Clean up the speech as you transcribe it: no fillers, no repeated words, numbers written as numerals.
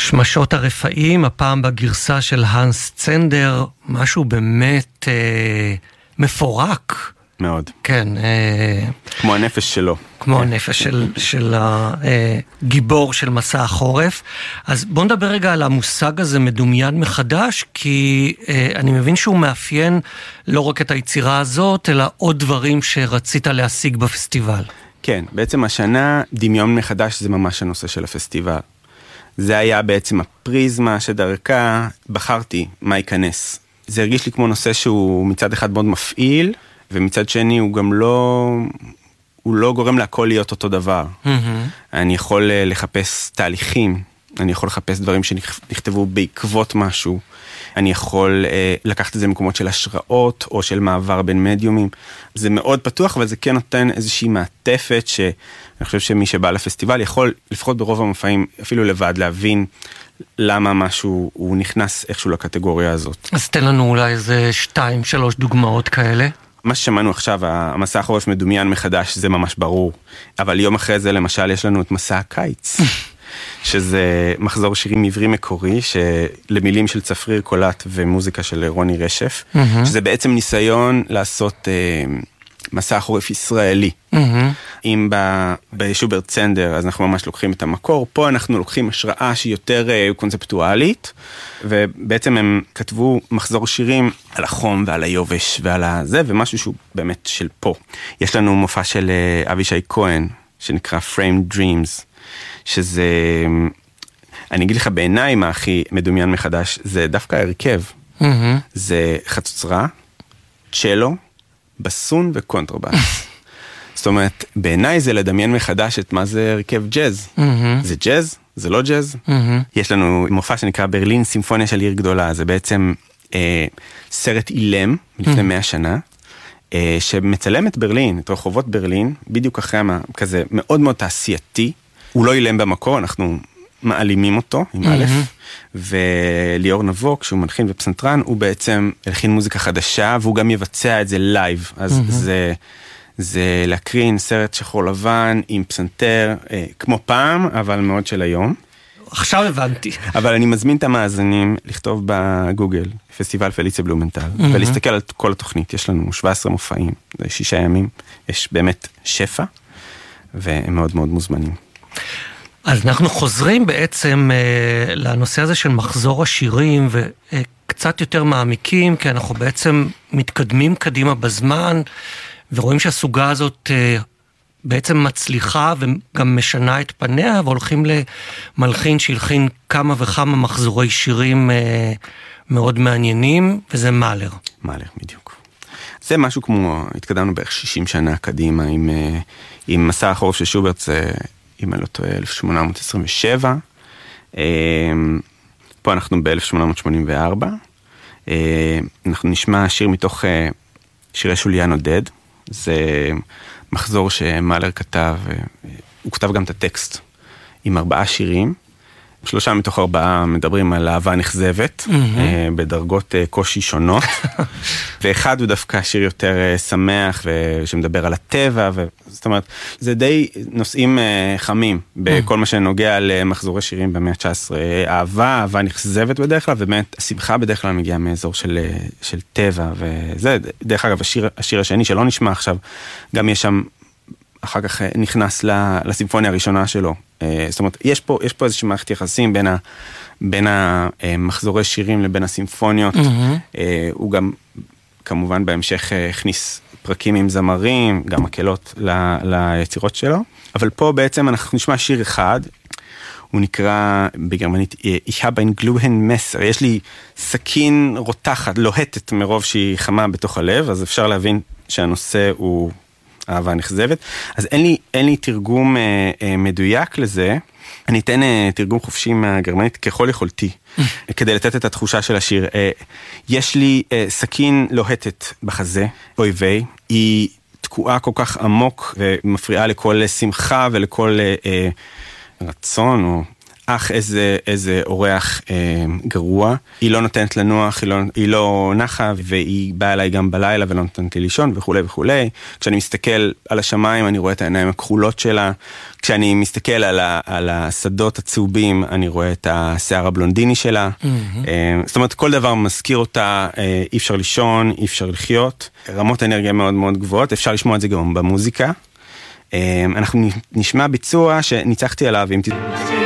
שמשות הרפאים, הפעם בגרסה של הנס צנדר, משהו באמת מפורק. מאוד. כן. כמו הנפש שלו. כמו הנפש של הגיבור של מסע החורף. אז בוא נדבר רגע על המושג הזה מדומיין מחדש, כי אני מבין שהוא מאפיין לא רק את היצירה הזאת, אלא עוד דברים שרצית להשיג בפסטיבל. כן, בעצם השנה דמיון מחדש זה ממש הנושא של הפסטיבל. זה היה בעצם הפריזמה שדרכה בחרתי מה ייכנס. זה הרגיש לי כמו נושא שהוא מצד אחד מאוד מפעיל, ומצד שני הוא גם לא גורם להכל להיות אותו דבר. אני יכול לחפש תהליכים, אני יכול לחפש דברים שנכתבו בעקבות משהו, אני יכול לקחת את זה למקומות של השראות או של מעבר בין מדיומים. זה מאוד פתוח, אבל זה כן נותן איזושהי מעטפת שאני חושב שמי שבא לפסטיבל יכול, לפחות ברוב המופעים, אפילו לבד להבין למה משהו הוא נכנס איכשהו לקטגוריה הזאת. אז תן לנו אולי איזה 2-3 דוגמאות כאלה. מה ששמענו עכשיו, המסע החורף מדומיין מחדש, זה ממש ברור. אבל יום אחרי זה, למשל, יש לנו את מסע הקיץ, שזה מחזור שירים עברי מקורי, למילים של צפריר קולט ומוזיקה של רוני רשף, שזה בעצם ניסיון לעשות מסע החורף ישראלי. אם בשוברט צנדר, אז אנחנו ממש לוקחים את המקור, פה אנחנו לוקחים השראה שהיא יותר קונספטואלית, ובעצם הם כתבו מחזור שירים על החום ועל היובש ועל הזה, ומשהו שהוא באמת של פה. יש לנו מופע של אבישי כהן, שנקרא Framed Dreams, שזה, אני אגיד לך בעיניי מה הכי מדומיין מחדש, זה דווקא הרכב. זה חצוצרה, צ'לו, בסון וקונטרבאס. זאת אומרת, בעיניי זה לדמיין מחדש את מה זה הרכב ג'אז. זה ג'אז? זה לא ג'אז? יש לנו מופע שנקרא ברלין סימפוניה של עיר גדולה, זה בעצם סרט אילם לפני 100 שנה, שמצלם את ברלין, את רחובות ברלין, בדיוק אחרי כזה מאוד מאוד תעשייתי, הוא לא אילם במקור, אנחנו מעלימים אותו עם א', וליאור נבוק, שהוא מלחין ופסנתרן, הוא בעצם הלחין מוזיקה חדשה, והוא גם יבצע את זה לייב, אז זה להקרין סרט שחור לבן עם פסנתר, כמו פעם, אבל מאוד של היום. עכשיו הבנתי. אבל אני מזמין את המאזינים לכתוב בגוגל, פסטיבל פליציה בלומנטל, ולהסתכל על כל התוכנית. יש לנו 17 מופעים, זה 6 ימים, יש באמת שפע, והם מאוד מאוד מוזמנים. אז אנחנו חוזרים בעצם לנושא הזה של מחזור השירים, וקצת יותר מעמיקים, כי אנחנו בעצם מתקדמים קדימה בזמן, ורואים שהסוגה הזאת בעצם מצליחה וגם משנה את פניה, והולכים למלחין שהלחין כמה וכמה מחזורי שירים מאוד מעניינים, וזה מאלר. מאלר, בדיוק. זה משהו כמו, התקדמנו בערך 60 שנה קדימה, עם מסע החורף של שוברט, זה, אם אני לא טועה, 1827. פה אנחנו ב-1884. אנחנו נשמע שיר מתוך שירי שוליאן עודד. זה מחזור שמאלר כתב, הוא כתב גם את הטקסט עם 4 שירים, 3 מתוך 4 מדברים על אהבה נכזבת, בדרגות קושי שונות, ואחד הוא דווקא שיר יותר שמח, שמדבר על הטבע, זאת אומרת, זה די נושאים חמים, בכל מה שנוגע למחזורי שירים במאה ה-19, אהבה נכזבת בדרך כלל, ובאמת השמחה בדרך כלל מגיעה מאזור של טבע, וזה דרך אגב השיר השני שלא נשמע עכשיו, גם יש שם, אחר כך נכנס לסימפוניה הראשונה שלו. זאת אומרת, יש פה איזושהי מערכת יחסים בין המחזורי שירים לבין הסימפוניות. הוא גם, כמובן, בהמשך הכניס פרקים עם זמרים, גם מקהלות ליצירות שלו. אבל פה בעצם אנחנו נשמע שיר אחד, הוא נקרא בגרמנית, Ich habe ein glühend Messer. יש לי סכין רותחת, לוהטת מרוב שהיא חמה בתוך הלב, אז אפשר להבין שהנושא הוא אהבה נכזבת. אז אין לי תרגום מדויק לזה. אני אתן תרגום חופשי מהגרמנית ככל יכולתי, כדי לתת את התחושה של השיר. יש לי סכין לוהטת בחזה, אויבי, היא תקועה כל כך עמוק, ומפריעה לכל שמחה ולכל רצון או אך איזה אורח גרוע. היא לא נותנת לנוח, היא לא נחה, והיא באה אליי גם בלילה ולא נותנת לי לישון וכו' וכו'. כשאני מסתכל על השמיים, אני רואה את העיניים הכחולות שלה. כשאני מסתכל על השדות הצהובים, אני רואה את השיער הבלונדיני שלה. זאת אומרת, כל דבר מזכיר אותה, אי אפשר לישון, אי אפשר לחיות. רמות אנרגיה מאוד מאוד גבוהות, אפשר לשמוע את זה גם במוזיקה. אנחנו נשמע ביצוע שניצחתי עליו, אם